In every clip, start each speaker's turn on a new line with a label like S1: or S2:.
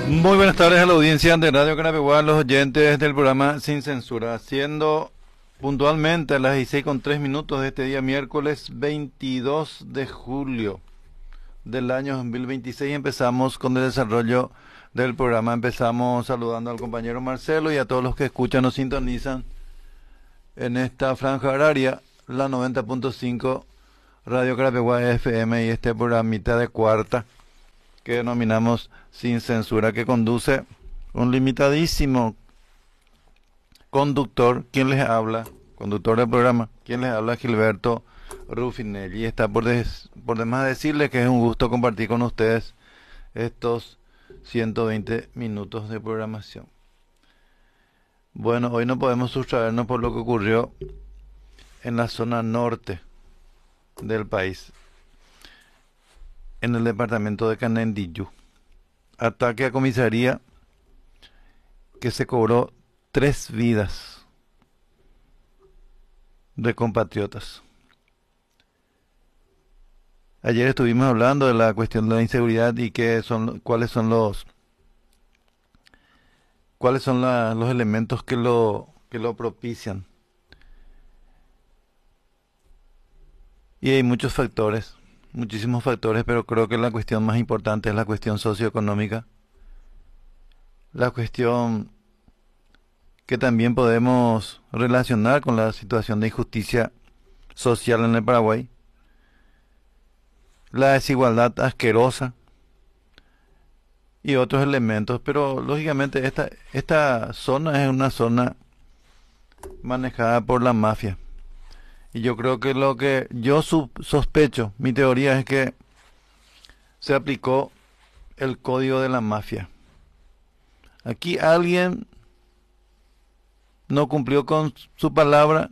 S1: Muy buenas tardes a la audiencia de Radio Carapeguá, los oyentes del programa Sin Censura, siendo puntualmente a las 16:03 de este día miércoles 22 de julio del año 2026. Empezamos con el desarrollo del programa. Empezamos saludando al compañero Marcelo y a todos los que escuchan o sintonizan en esta franja horaria, la 90.5 Radio Carapeguá FM, y este programita de cuarta que denominamos Sin Censura, que conduce un limitadísimo conductor, quien les habla, conductor del programa, quien les habla, Gilberto Rufinelli. Y está por demás decirles que es un gusto compartir con ustedes estos 120 minutos de programación. Bueno, hoy no podemos sustraernos por lo que ocurrió en la zona norte del país, en el departamento de Canendillú. Ataque a comisaría que se cobró 3 vidas de compatriotas. Ayer estuvimos hablando de la cuestión de la inseguridad y cuáles son los los elementos que lo propician. Y hay muchos factores, muchísimos factores, pero creo que la cuestión más importante es la cuestión socioeconómica, la cuestión que también podemos relacionar con la situación de injusticia social en el Paraguay, la desigualdad asquerosa y otros elementos. Pero lógicamente esta zona es una zona manejada por la mafia. Y yo creo que lo que yo sospecho, mi teoría es que se aplicó el código de la mafia. Aquí alguien no cumplió con su palabra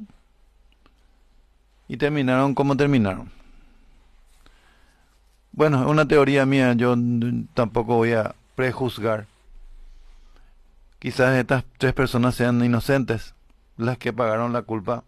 S1: y terminaron como terminaron. Bueno, es una teoría mía, yo tampoco voy a prejuzgar. Quizás estas 3 personas sean inocentes, las que pagaron la culpa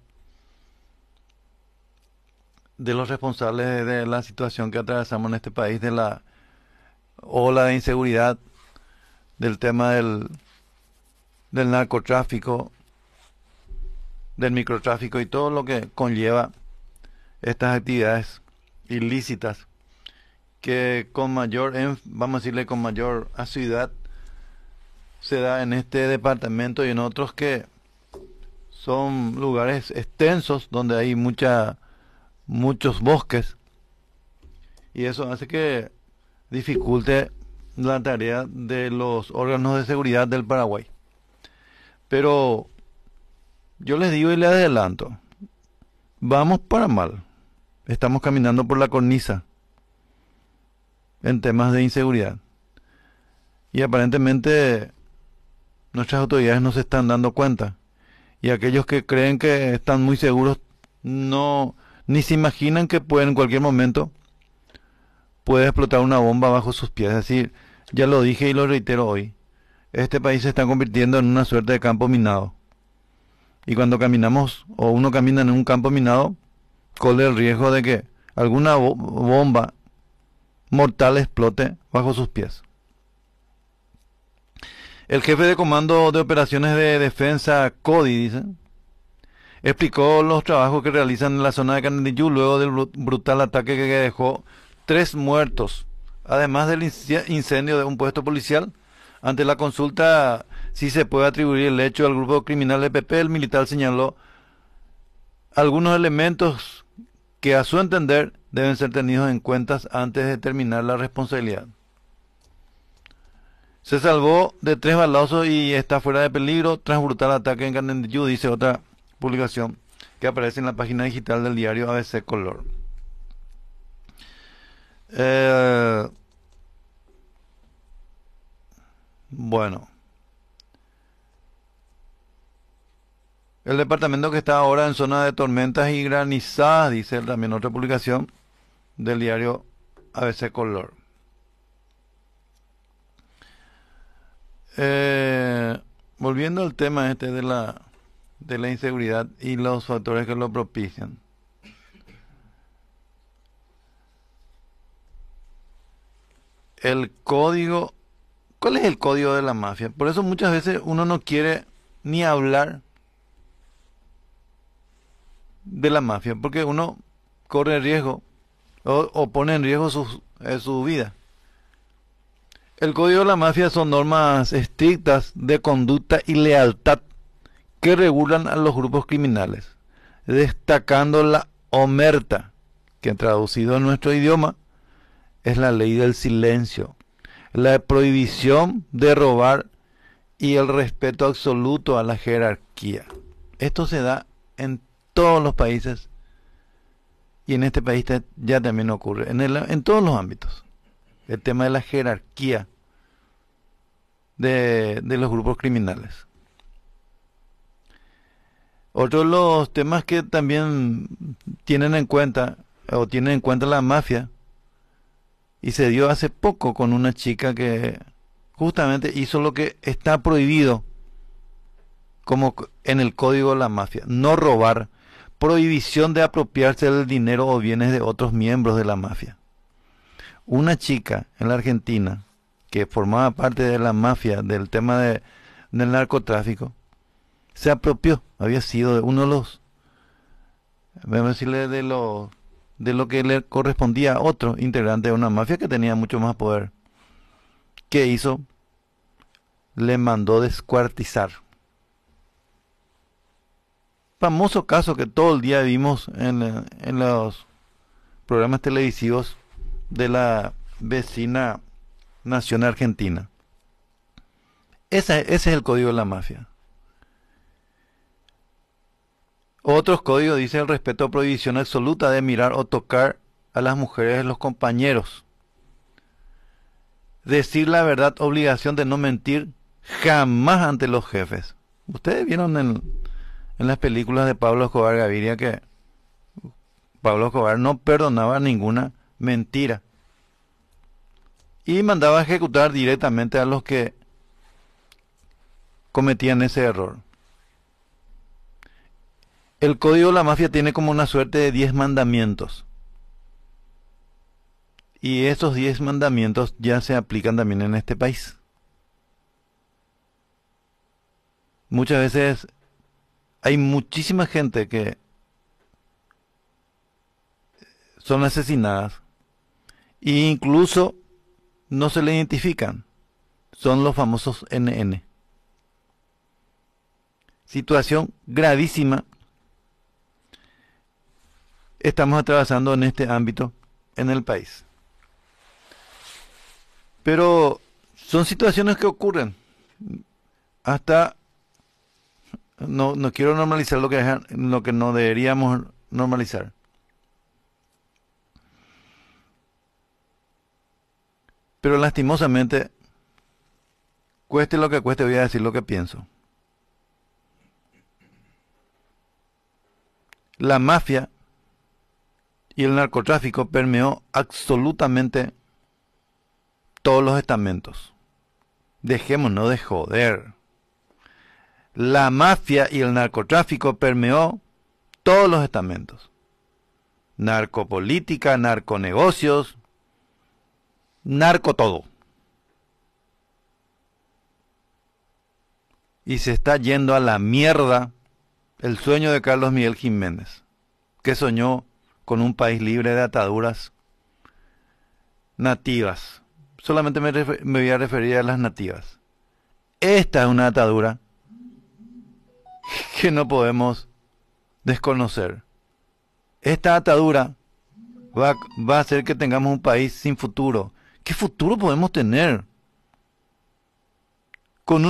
S1: de los responsables de la situación que atravesamos en este país, de la ola de inseguridad, del tema del narcotráfico, del microtráfico y todo lo que conlleva estas actividades ilícitas que con mayor, vamos a decirle, con mayor asiduidad se da en este departamento y en otros que son lugares extensos donde hay muchos bosques, y eso hace que dificulte la tarea de los órganos de seguridad del Paraguay. Pero yo les digo y les adelanto, vamos para mal. Estamos caminando por la cornisa en temas de inseguridad. Y aparentemente nuestras autoridades no se están dando cuenta. Y aquellos que creen que están muy seguros ni se imaginan que en cualquier momento puede explotar una bomba bajo sus pies. Es decir, ya lo dije y lo reitero hoy, este país se está convirtiendo en una suerte de campo minado. Y cuando caminamos o uno camina en un campo minado, corre el riesgo de que alguna bomba mortal explote bajo sus pies. El jefe de comando de operaciones de defensa, CODI, dice, explicó los trabajos que realizan en la zona de Canendillú luego del brutal ataque que dejó 3 muertos, además del incendio de un puesto policial. Ante la consulta si se puede atribuir el hecho al grupo criminal EPP, el militar señaló algunos elementos que a su entender deben ser tenidos en cuenta antes de determinar la responsabilidad. Se salvó de 3 balazos y está fuera de peligro tras brutal ataque en Canendillú, dice otra publicación que aparece en la página digital del diario ABC Color. Bueno, el departamento que está ahora en zona de tormentas y granizadas, dice también otra publicación del diario ABC Color. Volviendo al tema este de la inseguridad y los factores que lo propician. El código ¿Cuál es el código de la mafia? Por eso muchas veces uno no quiere ni hablar de la mafia, porque uno corre riesgo o pone en riesgo su vida. El código de la mafia son normas estrictas de conducta y lealtad que regulan a los grupos criminales, destacando la omerta, que traducido en nuestro idioma es la ley del silencio, la prohibición de robar y el respeto absoluto a la jerarquía. Esto se da en todos los países y en este país ya también ocurre, en todos los ámbitos. El tema de la jerarquía de los grupos criminales. Otro de los temas que también tienen en cuenta la mafia, y se dio hace poco con una chica que justamente hizo lo que está prohibido como en el código de la mafia: no robar, prohibición de apropiarse del dinero o bienes de otros miembros de la mafia. Una chica en la Argentina que formaba parte de la mafia del tema del narcotráfico se apropió, había sido uno de los, vamos a decirle, de lo que le correspondía a otro integrante de una mafia que tenía mucho más poder. ¿Qué hizo? Le mandó descuartizar. Famoso caso que todo el día vimos en los programas televisivos de la vecina nación argentina. Ese es el código de la mafia. Otros códigos dice el respeto, prohibición absoluta de mirar o tocar a las mujeres de los compañeros. Decir la verdad, obligación de no mentir jamás ante los jefes. Ustedes vieron en las películas de Pablo Escobar Gaviria que Pablo Escobar no perdonaba ninguna mentira y mandaba a ejecutar directamente a los que cometían ese error. El código de la mafia tiene como una suerte de 10 mandamientos. Y esos 10 mandamientos ya se aplican también en este país. Muchas veces hay muchísima gente que son asesinadas e incluso no se le identifican. Son los famosos NN. Situación gravísima estamos atravesando en este ámbito en el país. Pero son situaciones que ocurren. Hasta no quiero normalizar lo que no deberíamos normalizar. Pero lastimosamente, cueste lo que cueste, voy a decir lo que pienso. La mafia y el narcotráfico permeó absolutamente todos los estamentos. Dejémonos de joder. La mafia y el narcotráfico permeó todos los estamentos. Narcopolítica, narconegocios, narco todo. Y se está yendo a la mierda el sueño de Carlos Miguel Jiménez, que soñó con un país libre de ataduras nativas. Solamente me voy a referir a las nativas. Esta es una atadura que no podemos desconocer. Esta atadura va a hacer que tengamos un país sin futuro. ¿Qué futuro podemos tener con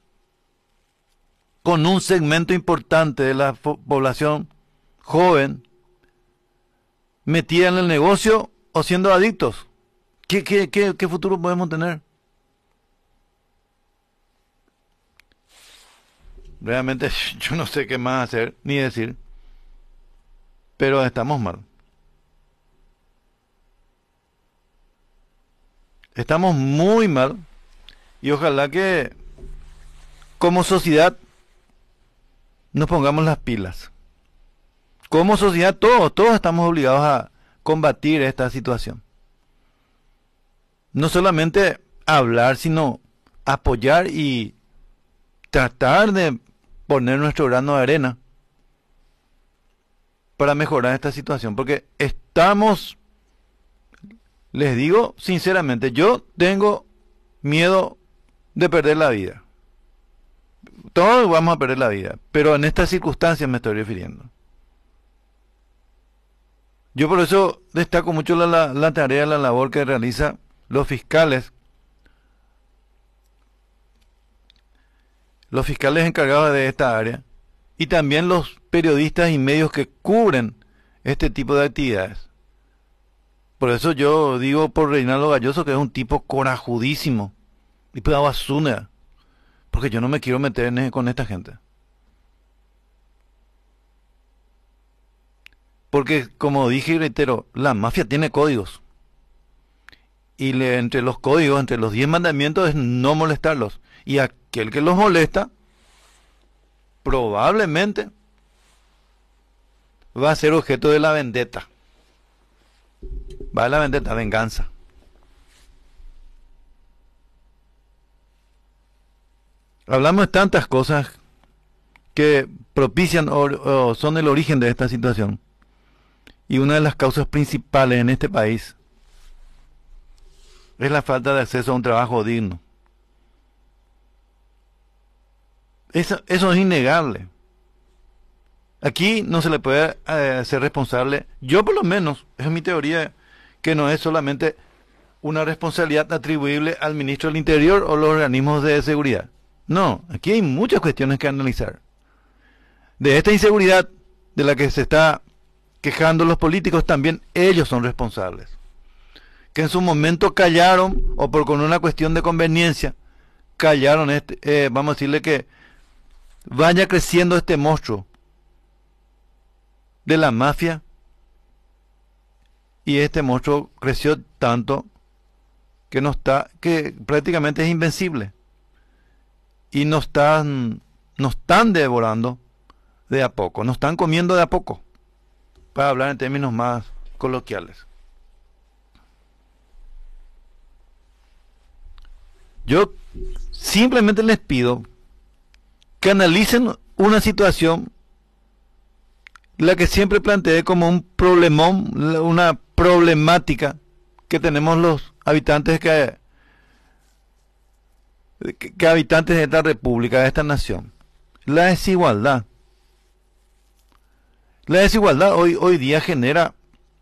S1: un segmento importante de la población joven metida en el negocio o siendo adictos? ¿Qué futuro podemos tener? Realmente yo no sé qué más hacer ni decir, pero estamos mal. Estamos muy mal y ojalá que como sociedad nos pongamos las pilas. Como sociedad todos estamos obligados a combatir esta situación. No solamente hablar, sino apoyar y tratar de poner nuestro grano de arena para mejorar esta situación, porque estamos, les digo sinceramente, yo tengo miedo de perder la vida. Todos vamos a perder la vida, pero en estas circunstancias me estoy refiriendo. Yo por eso destaco mucho la tarea, la labor que realizan los fiscales encargados de esta área, y también los periodistas y medios que cubren este tipo de actividades. Por eso yo digo por Reinaldo Galloso que es un tipo corajudísimo, y pues basura, porque yo no me quiero meter con esta gente. Porque, como dije y reitero, la mafia tiene códigos. Y entre los códigos, entre los 10 mandamientos, es no molestarlos. Y aquel que los molesta, probablemente va a ser objeto de la vendetta. Va a la vendetta, venganza. Hablamos de tantas cosas que propician o son el origen de esta situación. Y una de las causas principales en este país es la falta de acceso a un trabajo digno. Eso es innegable. Aquí no se le puede hacer responsable, yo por lo menos, es mi teoría, que no es solamente una responsabilidad atribuible al ministro del Interior o los organismos de seguridad. No, aquí hay muchas cuestiones que analizar. De esta inseguridad de la que se está quejando los políticos, también ellos son responsables. Que en su momento callaron, o con una cuestión de conveniencia, callaron vamos a decirle que vaya creciendo este monstruo de la mafia, y este monstruo creció tanto que prácticamente es invencible, y nos están devorando de a poco, nos están comiendo de a poco, para hablar en términos más coloquiales. Yo simplemente les pido que analicen una situación, la que siempre planteé como un problemón, una problemática que tenemos los habitantes que habitantes de esta república, de esta nación. La desigualdad. La desigualdad hoy día genera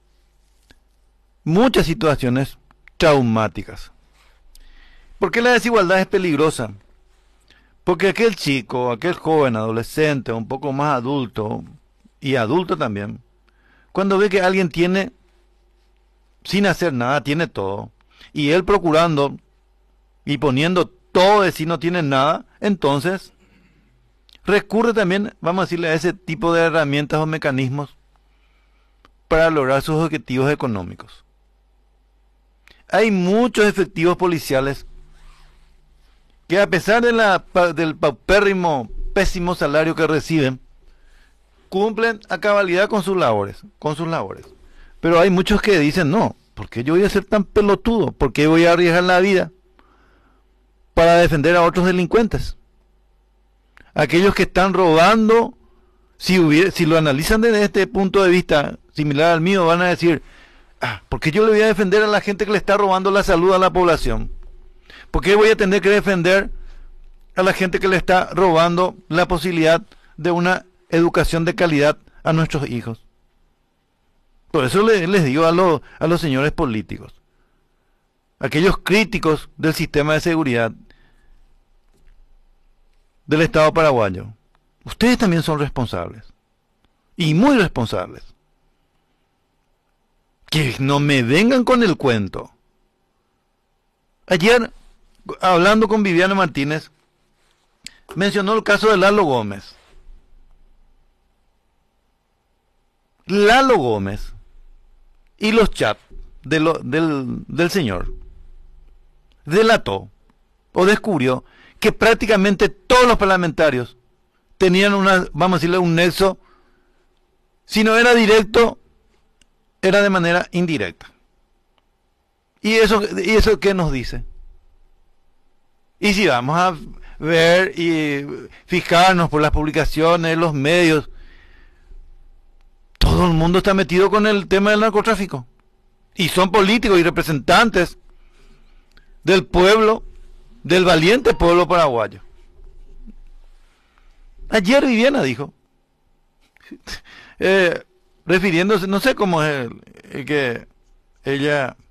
S1: muchas situaciones traumáticas. ¿Por qué la desigualdad es peligrosa? Porque aquel chico, aquel joven, adolescente, un poco más adulto, y adulto también, cuando ve que alguien tiene, sin hacer nada, tiene todo, y él procurando y poniendo todo de sí no tiene nada, entonces recurre también, vamos a decirle, a ese tipo de herramientas o mecanismos para lograr sus objetivos económicos. Hay muchos efectivos policiales que, a pesar de del paupérrimo, pésimo salario que reciben, cumplen a cabalidad con sus labores. Pero hay muchos que dicen, no, ¿por qué yo voy a ser tan pelotudo? ¿Por qué voy a arriesgar la vida para defender a otros delincuentes? Aquellos que están robando, si lo analizan desde este punto de vista similar al mío, van a decir, ¿por qué yo le voy a defender a la gente que le está robando la salud a la población? ¿Por qué voy a tener que defender a la gente que le está robando la posibilidad de una educación de calidad a nuestros hijos? Por eso les digo a los señores políticos, aquellos críticos del sistema de seguridad del Estado paraguayo, ustedes también son responsables, y muy responsables. Que no me vengan con el cuento. Ayer, hablando con Viviana Martínez, mencionó el caso de Lalo Gómez. Lalo Gómez y los chats del señor delató o descubrió que prácticamente todos los parlamentarios tenían vamos a decirle, un nexo, si no era directo, era de manera indirecta. ¿Y eso qué nos dice? Y si vamos a ver y fijarnos por las publicaciones, los medios, todo el mundo está metido con el tema del narcotráfico. Y son políticos y representantes del pueblo, del valiente pueblo paraguayo. Ayer Viviana dijo, refiriéndose, no sé cómo es que ella